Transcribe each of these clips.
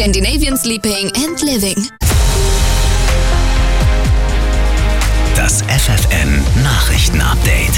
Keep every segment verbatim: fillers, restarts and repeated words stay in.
Scandinavian Sleeping and Living. Das F F N Nachrichten-Update.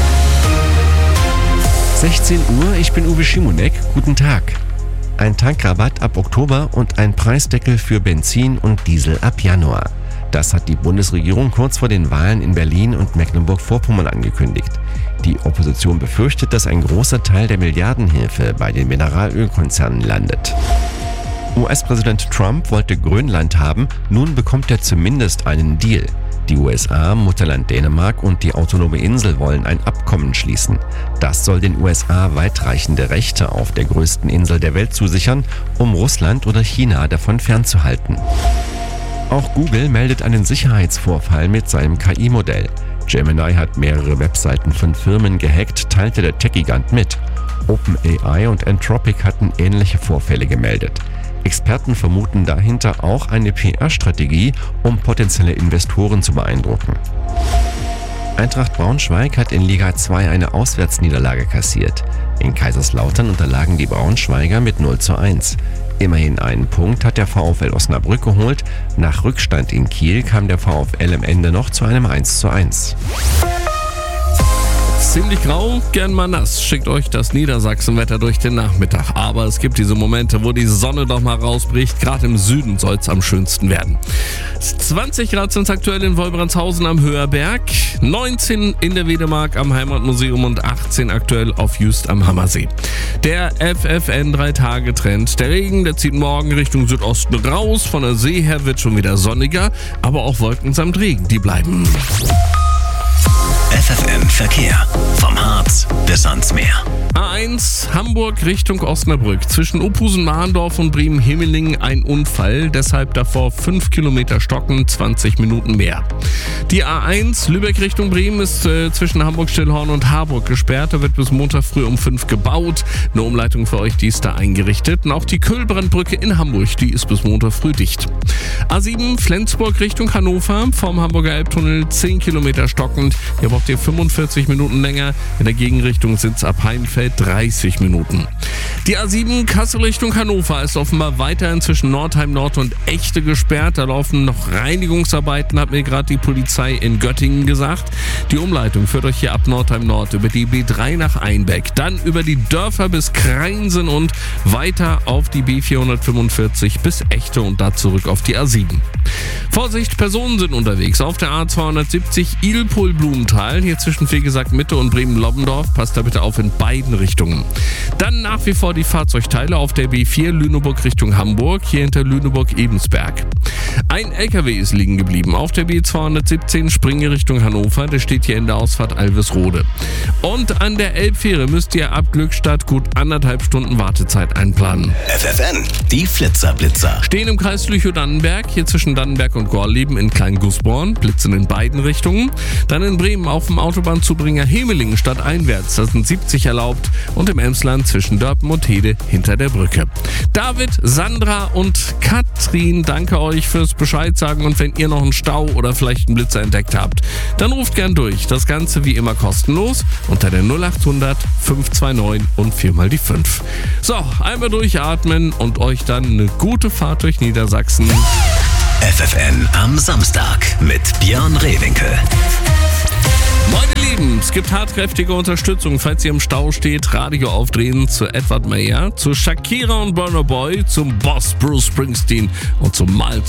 sechzehn Uhr, ich bin Uwe Schimonek. Guten Tag. Ein Tankrabatt ab Oktober und ein Preisdeckel für Benzin und Diesel ab Januar. Das hat die Bundesregierung kurz vor den Wahlen in Berlin und Mecklenburg-Vorpommern angekündigt. Die Opposition befürchtet, dass ein großer Teil der Milliardenhilfe bei den Mineralölkonzernen landet. U S-Präsident Trump wollte Grönland haben, nun bekommt er zumindest einen Deal. Die U S A, Mutterland Dänemark und die autonome Insel wollen ein Abkommen schließen. Das soll den U S A weitreichende Rechte auf der größten Insel der Welt zusichern, um Russland oder China davon fernzuhalten. Auch Google meldet einen Sicherheitsvorfall mit seinem K I-Modell. Gemini hat mehrere Webseiten von Firmen gehackt, teilte der Tech-Gigant mit. OpenAI und Anthropic hatten ähnliche Vorfälle gemeldet. Experten vermuten dahinter auch eine P R-Strategie, um potenzielle Investoren zu beeindrucken. Eintracht Braunschweig hat in Liga zwei eine Auswärtsniederlage kassiert. In Kaiserslautern unterlagen die Braunschweiger mit null zu eins. Immerhin einen Punkt hat der VfL Osnabrück geholt. Nach Rückstand in Kiel kam der VfL am Ende noch zu einem eins zu eins. Ziemlich grau, gern mal nass, schickt euch das Niedersachsenwetter durch den Nachmittag. Aber es gibt diese Momente, wo die Sonne doch mal rausbricht. Gerade im Süden soll es am schönsten werden. zwanzig Grad sind es aktuell in Wolbrandshausen am Höherberg, neunzehn in der Wedemark am Heimatmuseum und achtzehn aktuell auf Just am Hammersee. Der F F N drei Tage Trend. Der Regen, der zieht morgen Richtung Südosten raus. Von der See her wird schon wieder sonniger, aber auch Wolken samt Regen, die bleiben. F F N Verkehr. Vom Harz bis ans Meer. A eins Hamburg Richtung Osnabrück. Zwischen Opusen-Mahndorf und Bremen-Himmelingen ein Unfall. Deshalb davor fünf Kilometer stocken, zwanzig Minuten mehr. Die A eins Lübeck Richtung Bremen ist äh, zwischen Hamburg-Stillhorn und Harburg gesperrt. Da wird bis Montag früh um fünf gebaut. Eine Umleitung für euch, die ist da eingerichtet. Und auch die Kühlbrandbrücke in Hamburg, die ist bis Montag früh dicht. A sieben Flensburg Richtung Hannover. Vom Hamburger Elbtunnel zehn Kilometer stockend. Hier braucht ihr fünfundvierzig Minuten länger. In der Gegenrichtung sind es ab Heimfeld dreißig Minuten. Die A sieben Kassel Richtung Hannover ist offenbar weiterhin zwischen Nordheim Nord und Echte gesperrt. Da laufen noch Reinigungsarbeiten, hat mir gerade die Polizei in Göttingen gesagt. Die Umleitung führt euch hier ab Nordheim Nord über die B drei nach Einbeck, dann über die Dörfer bis Kreinsen und weiter auf die B vierhundertfünfundvierzig bis Echte und da zurück auf die A sieben. Vorsicht, Personen sind unterwegs auf der A zweihundertsiebzig Ilpol-Blumenthal, hier zwischen Fegesack Mitte und Bremen-Lobbendorf. Passt da bitte auf in beiden Richtungen. Dann nach wie vor die Fahrzeugteile auf der B vier Lüneburg Richtung Hamburg, hier hinter Lüneburg-Ebensberg. Ein L K W ist liegen geblieben auf der B zweihundertsiebzehn Springe Richtung Hannover, der steht hier in der Ausfahrt Alvesrode. Und an der Elbfähre müsst ihr ab Glückstadt gut anderthalb Stunden Wartezeit einplanen. F F N, die Flitzer-Blitzer. Stehen im Kreis Lüchow-Dannenberg, hier zwischen Dannenberg und Gorleben in Klein-Gusborn, blitzen in beiden Richtungen. Dann in Bremen auf dem Autobahnzubringer Hemelingen stadteinwärts, da sind siebzig erlaubt. Und im Emsland zwischen Dörpen und Hede hinter der Brücke. David, Sandra und Katrin, danke euch fürs Bescheid sagen. Und wenn ihr noch einen Stau oder vielleicht einen Blitzer entdeckt habt, dann ruft gern durch. Das Ganze wie immer kostenlos unter der null achthundert fünf zwei neun und viermal die fünf. So, einmal durchatmen und euch dann eine gute Fahrt durch Niedersachsen. F F N am Samstag mit Björn Rehwinkel. Meine Lieben, es gibt tatkräftige Unterstützung, falls ihr im Stau steht. Radio aufdrehen zu Edward Mayer, zu Shakira und Burna Boy, zum Boss Bruce Springsteen und zum Miles